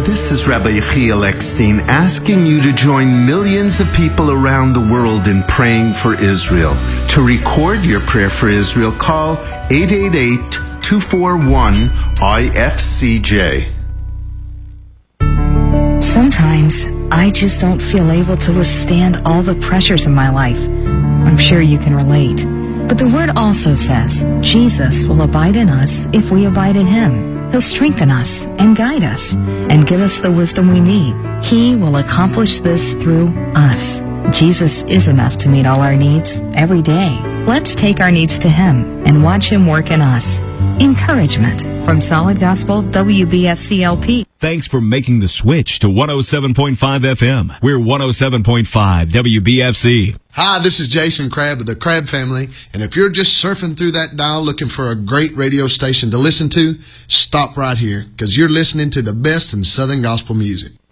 This is Rabbi Yechiel Eckstein asking you to join millions of people around the world in praying for Israel. To record your prayer for Israel, call 888-241-IFCJ. Sometimes I just don't feel able to withstand all the pressures in my life. I'm sure you can relate. But the Word also says Jesus will abide in us if we abide in Him. He'll strengthen us and guide us and give us the wisdom we need. He will accomplish this through us. Jesus is enough to meet all our needs every day. Let's take our needs to Him and watch Him work in us. Encouragement from Solid Gospel WBFCLP. Thanks for making the switch to 107.5 FM. We're 107.5 WBFC. Hi, this is Jason Crabb of the Crabb Family, and if you're just surfing through that dial looking for a great radio station to listen to, stop right here, because you're listening to the best in Southern gospel music.